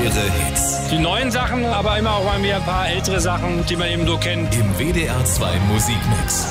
eure Hits. Die neuen Sachen, aber immer auch mal wieder ein paar ältere Sachen, die man eben so kennt. Im WDR 2 Musikmix.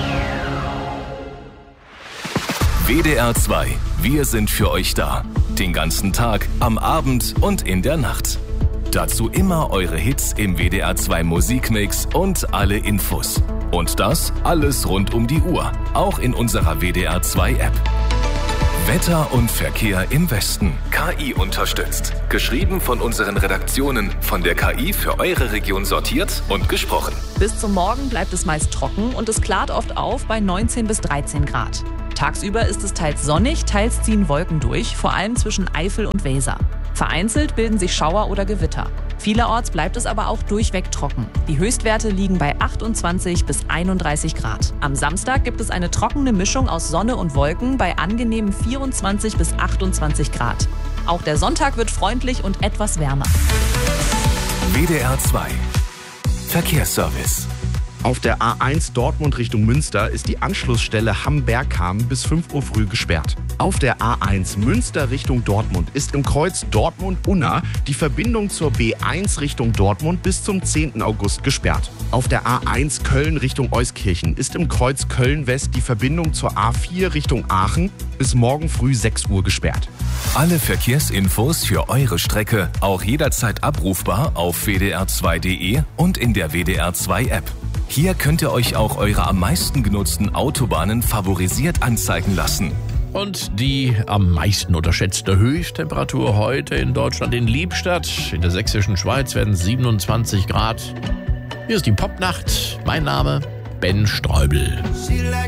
WDR 2, wir sind für euch da. Den ganzen Tag, am Abend und in der Nacht. Dazu immer eure Hits im WDR 2 Musikmix und alle Infos. Und das alles rund um die Uhr, auch in unserer WDR 2 App. Wetter und Verkehr im Westen. KI unterstützt. Geschrieben von unseren Redaktionen, von der KI für eure Region sortiert und gesprochen. Bis zum Morgen bleibt es meist trocken und es klart oft auf bei 19 bis 13 Grad. Tagsüber ist es teils sonnig, teils ziehen Wolken durch, vor allem zwischen Eifel und Weser. Vereinzelt bilden sich Schauer oder Gewitter. Vielerorts bleibt es aber auch durchweg trocken. Die Höchstwerte liegen bei 28 bis 31 Grad. Am Samstag gibt es eine trockene Mischung aus Sonne und Wolken bei angenehmen 24 bis 28 Grad. Auch der Sonntag wird freundlich und etwas wärmer. WDR 2 Verkehrsservice. Auf der A1 Dortmund Richtung Münster ist die Anschlussstelle Hamm-Bergkamen bis 5 Uhr früh gesperrt. Auf der A1 Münster Richtung Dortmund ist im Kreuz Dortmund-Unna die Verbindung zur B1 Richtung Dortmund bis zum 10. August gesperrt. Auf der A1 Köln Richtung Euskirchen ist im Kreuz Köln-West die Verbindung zur A4 Richtung Aachen bis morgen früh 6 Uhr gesperrt. Alle Verkehrsinfos für eure Strecke auch jederzeit abrufbar auf wdr2.de und in der WDR 2 App. Hier könnt ihr euch auch eure am meisten genutzten Autobahnen favorisiert anzeigen lassen. Und die am meisten unterschätzte Höchsttemperatur heute in Deutschland in Liebstadt. In der sächsischen Schweiz werden 27 Grad. Hier ist die Popnacht. Mein Name Ben Streubel.